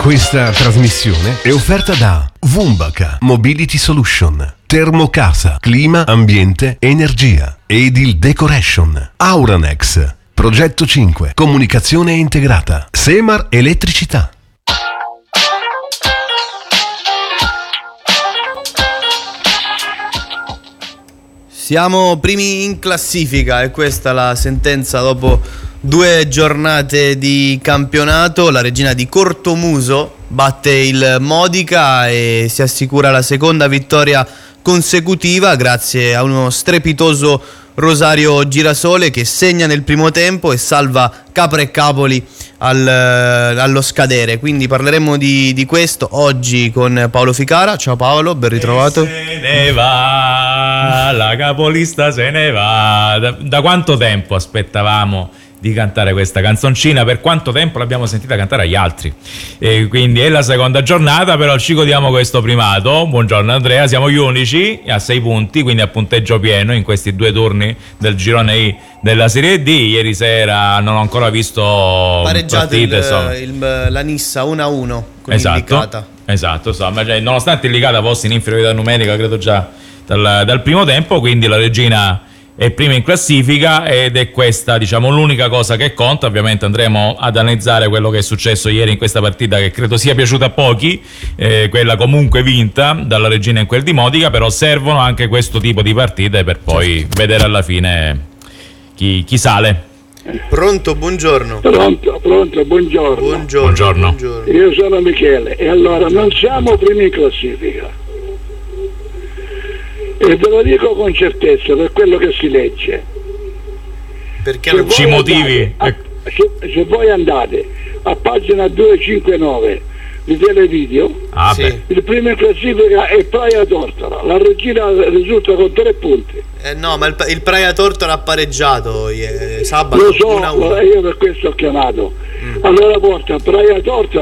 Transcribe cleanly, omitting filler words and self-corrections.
Questa trasmissione è offerta da Vumbaca Mobility Solution, Termocasa, Clima, Ambiente, Energia, Edil Decoration, Auranex, Progetto 5, Comunicazione Integrata, Semar Elettricità. Siamo primi in classifica e questa è la sentenza dopo 2 giornate di campionato. La Regina di Cortomuso batte il Modica e si assicura la seconda vittoria consecutiva grazie a uno strepitoso Rosario Girasole che segna nel primo tempo e salva Capra e Capoli allo scadere. Quindi parleremo di questo oggi con Paolo Ficara. Ciao Paolo, ben ritrovato. Se ne va, la capolista se ne va. Da quanto tempo aspettavamo di cantare questa canzoncina? Per quanto tempo l'abbiamo sentita cantare agli altri? Quindi è la seconda giornata, però ci godiamo questo primato. Buongiorno Andrea, siamo gli unici a 6 punti, quindi a punteggio pieno in questi 2 turni del girone I della Serie D. Ieri sera non ho ancora visto pareggiato partite, la Nissa 1-1 con l'Indicata. Esatto, insomma, cioè, nonostante il Licata fosse in inferiorità numerica credo già dal primo tempo, quindi la Regina è prima in classifica ed è questa, diciamo, l'unica cosa che conta. Ovviamente andremo ad analizzare quello che è successo ieri in questa partita, che credo sia piaciuta a pochi, quella comunque vinta dalla Regina in quel di Modica, però servono anche questo tipo di partite per poi vedere alla fine chi sale. Pronto, buongiorno. Pronto, buongiorno. Buongiorno. Io sono Michele e allora non siamo primi in classifica. E ve lo dico con certezza per quello che si legge. Perché Se non Ci motivi? se voi andate a pagina 259 di Televideo, sì. Beh. il primo in classifica è Praia Tortora. La Regina risulta con 3 punti. No, ma il Praia Tortora ha pareggiato sabato Lo so, 1-1. io per questo ho chiamato. Allora porta Praia Tortora